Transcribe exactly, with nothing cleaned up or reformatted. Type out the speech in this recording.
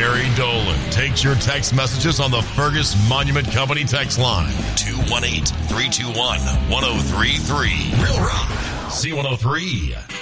Gary Dolan takes your text messages on the Fergus Monument Company text line. two one eight, three two one, one oh three three. Real Rock. C one oh three.